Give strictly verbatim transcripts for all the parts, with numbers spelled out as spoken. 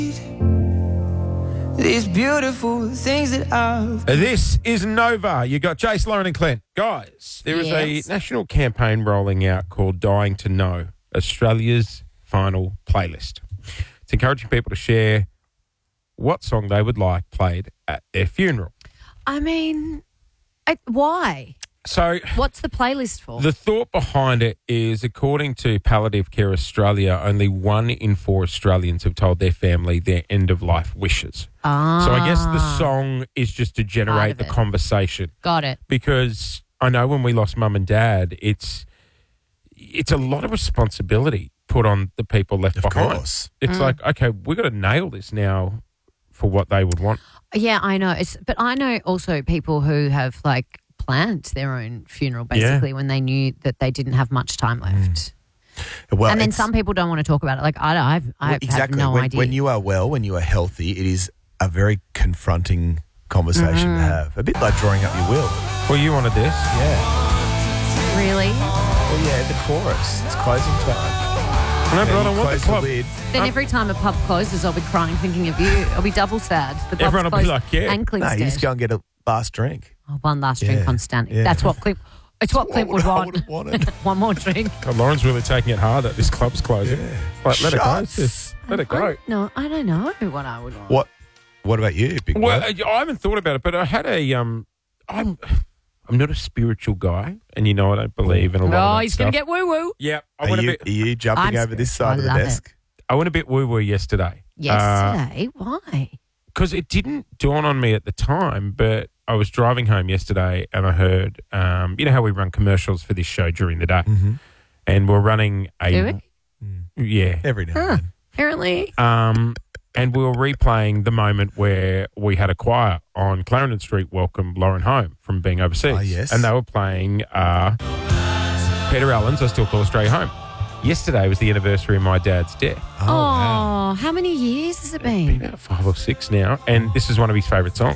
These beautiful things that I've... This is Nova. You got Jace, Lauren and Clint. Guys, there is Yes. a national campaign rolling out called Dying to Know, Australia's final playlist. It's encouraging people to share what song they would like played at their funeral. I mean, I, why? So What's the playlist for? the thought behind it is, according to Palliative Care Australia, only one in four Australians have told their family their end-of-life wishes. ah, So I guess the song is just to Part generate of the it. conversation. Got it. Because I know when we lost mum and dad, it's it's a lot of responsibility put on the people left Of behind. course. It's Mm. like, okay, we've got to nail this now for what they would want. Yeah, I know. It's, but I know also people who have like planned their own funeral basically when they knew that they didn't have much time left. Well, and then it's- some people don't want to talk about it. Like I, I've, I well, have exactly. no when, idea. when you are well, when you are healthy, it is a very confronting conversation Mm-hmm. to have. A bit like drawing up your will. Well, you wanted this. Yeah. really? Well, yeah, the chorus. It's closing time. No, but Yeah, I you don't want close the club. lid. Then every time a pub closes, I'll be crying thinking of you. I'll be double sad. The pub's Everyone will be closed like, yeah. and Clint's No, you dead. just go and get a last drink. Oh, one last drink Yeah, on standing. yeah. That's what Clint. It's what Clint would I want. would have wanted. One more drink. God, Lauren's really taking it hard that this club's closing. Like, let Shots. it go. sis. Let it go. I, no, I don't know what I would want. What? What about you, Big Well, Well, I I haven't thought about it, but I had a um, I'm, I'm not a spiritual guy, and you know I don't believe in a lot Oh, of that he's stuff. going to get woo woo. Yeah, I are went a you, bit. are you jumping I'm over this spiritual. side of the I love desk? I went a bit woo woo yesterday. Yesterday? Why? Because it didn't dawn on me at the time, but I was driving home yesterday and I heard, um, you know how we run commercials for this show during the day, Mm-hmm. and we're running a Do we? yeah, Every now Huh. and then. Apparently. um, and we were replaying the moment where we had a choir on Clarendon Street welcome Lauren home from being overseas. Ah, yes. And they were playing uh, Peter Allen's I Still Call Australia Home. Yesterday was the anniversary of my dad's death. Oh, wow. how many years has it Been been? about five or six now, and this is one of his favourite songs.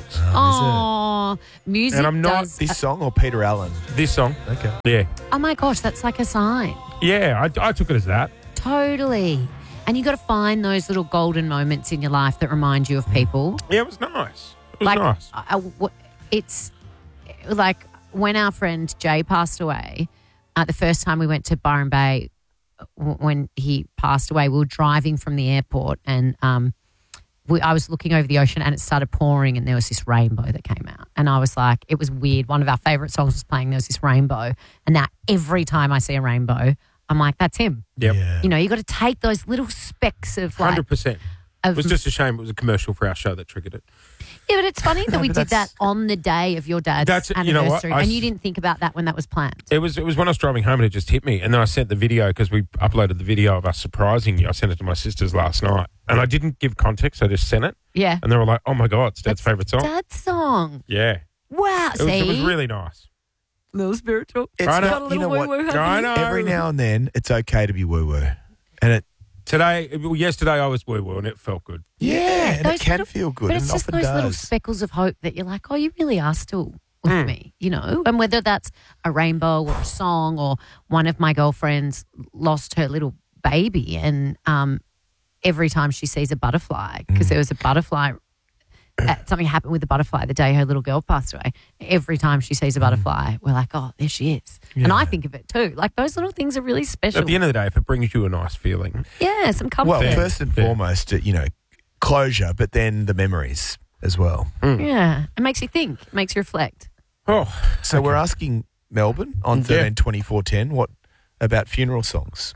Oh, music And I'm not- does. This song or Peter Allen? This song, Okay. yeah. oh my gosh, that's like a sign. Yeah, I, I took it as that. Totally. And you got to find those little golden moments in your life that remind you of people. Yeah, it was nice. It was like nice. I- I- w- it's like when our friend Jay passed away, uh, the first time we went to Byron Bay, w- when he passed away, we were driving from the airport and um, we, I was looking over the ocean and it started pouring and there was this rainbow that came out. And I was like, it was weird. One of our favourite songs was playing. There was this rainbow. And now every time I see a rainbow, I'm like, that's him. Yep. Yeah. You know, you got to take those little specks of like, one hundred percent. It of was just a shame it was a commercial for our show that triggered it. yeah, but it's funny that we but did that that's- on the day of your dad's That's- you know what? anniversary, I and s- you didn't think about that when that was planned. It was it was when I was driving home and it just hit me. And then I sent the video because we uploaded the video of us surprising you. I sent it to my sisters last night. And I didn't give context. I just sent it. Yeah, And they were like, oh, my God, it's Dad's That's favourite song. Dad's song. Yeah. Wow, It was, see, it was really nice. a little spiritual. It's I know. Got a you little know what? woo-woo I happening. know. Every now and then, it's okay to be woo woo, and it Today, well, yesterday I was woo woo and it felt good. yeah, and it Those can little- feel good, But and it's it just often those little does. speckles of hope that you're like, oh, you really are still with Mm. me, you know? And whether that's a rainbow or a song, or one of my girlfriends lost her little baby, and um, every time she sees a butterfly, because Mm. there was a butterfly, uh, something happened with the butterfly the day her little girl passed away. Every time she sees a butterfly, we're like, oh, there she is. And I think of it too. Like those little things are really special. At the end of the day, if it brings you a nice feeling, yeah, some comfort. Well, Fair. first and Fair. foremost, uh, you know, closure, but then the memories as well. yeah, it makes you think, it makes you reflect. oh, So we're asking Melbourne on Yeah. thirteen twenty four ten what about funeral songs?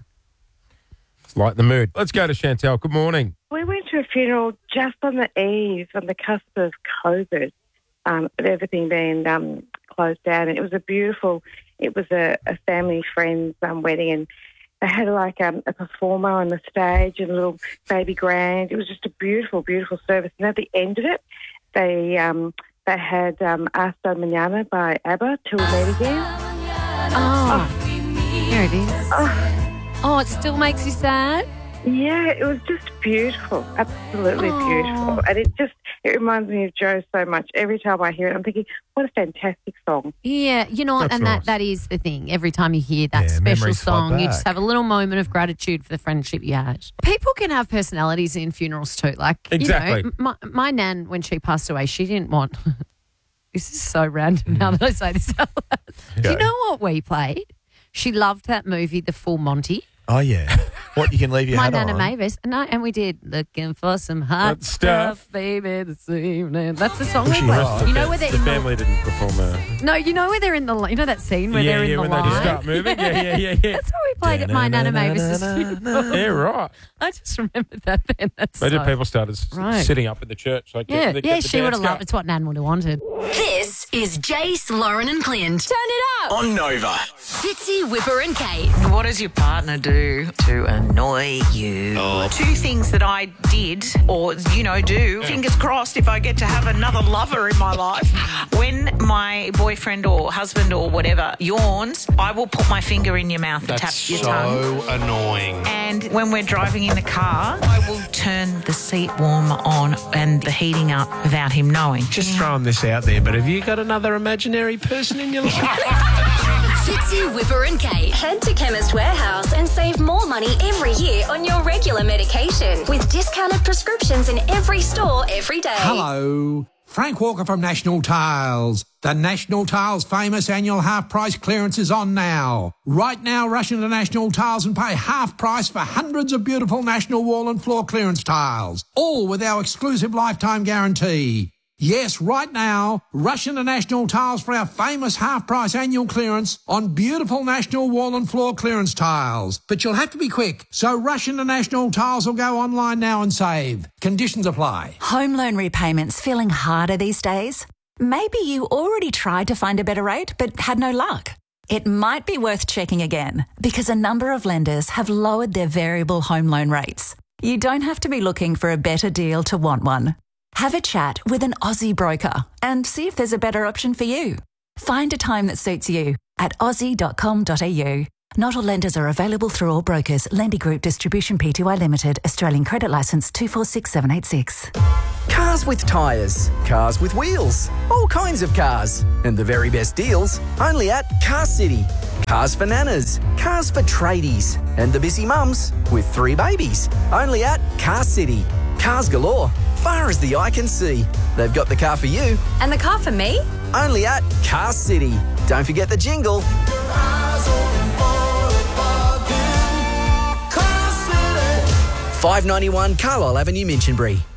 it's lighten the mood. Let's go to Chantel. Good morning. We went to a funeral just on the eve, on the cusp of COVID, um, with everything being um, closed down. And it was a beautiful, it was a, a family friend's um, wedding, and they had like um, a performer on the stage and a little baby grand. It was just a beautiful, beautiful service. And at the end of it, they um, they had um, Hasta Mañana by ABBA, Till We Meet Again. Oh, there it is. Oh, it still makes you sad? Yeah, it was just beautiful, absolutely Aw. beautiful. And it just, it reminds me of Joe so much. Every time I hear it, I'm thinking, what a fantastic song. Yeah, you know what? That's And nice. that, that is the thing. Every time you hear that Yeah, special memories flood song, you back. just have a little moment of gratitude for the friendship you had. People can have personalities in funerals too. Like, Exactly. you know, my, my nan, when she passed away, she didn't want. This is so random now that I say this out loud. Do you Go. know what we played? She loved that movie, The Full Monty. Oh, yeah. What, you can leave your My hat Nana on? Mavis. No, and we did Looking for Some Hot Hot stuff. Stuff, Baby, this evening. That's the song Was we she played. hot? You know where they're the in family didn't perform a... the No, you know where they're in the li- you know that scene where yeah, they're in yeah, the when line? they just start moving. Yeah, yeah, yeah, yeah. That's what we played at my Nana Mavis's funeral. Yeah, right. I just remembered that then. That's Imagine so... people started s- Right. sitting up in the church. Like, Yeah, get the, yeah, get the she would dance have loved going. it. It's what Nan would have wanted. This is Jace, Lauren and Clint. Turn it up. On Nova. Fitzy, Whipper and Kate. What does your partner do to annoy you? Two things that I did or, you know, do. Fingers crossed if I get to have another lover in my life. When my boyfriend or husband or whatever yawns, I will put my finger in your mouth and tap your tongue. annoying. And when we're driving in the car, I will turn the seat warmer on and the heating up without him knowing. Just throwing this out there, but have you got another imaginary person in your life? Fitzy, Whipper and Kate. Head to Chemist Warehouse and save more money every year on your regular medication with discounted prescriptions in every store every day. Hello, Frank Walker from National Tiles. The National Tiles famous annual half price clearance is on now. Right now, rush into National Tiles and pay half price for hundreds of beautiful National wall and floor clearance tiles, all with our exclusive lifetime guarantee. Yes, right now, rush into National Tiles for our famous half-price annual clearance on beautiful National wall and floor clearance tiles. But you'll have to be quick, so rush into National Tiles or go online now and save. Conditions apply. Home loan repayments feeling harder these days? Maybe you already tried to find a better rate but had no luck. It might be worth checking again because a number of lenders have lowered their variable home loan rates. You don't have to be looking for a better deal to want one. Have a chat with an Aussie broker and see if there's a better option for you. Find a time that suits you at aussie dot com dot a u. Not all lenders are available through all brokers. Lendy Group Distribution Pty Limited. Australian Credit Licence two four six seven eight six. Cars with tyres, cars with wheels, all kinds of cars. And the very best deals only at Car City. Cars for nanas, cars for tradies, and the busy mums with three babies. Only at Car City. Cars galore, far as the eye can see. They've got the car for you. And the car for me? Only at Car City. Don't forget the jingle. five ninety-one Carlisle Avenue, Minchinbury.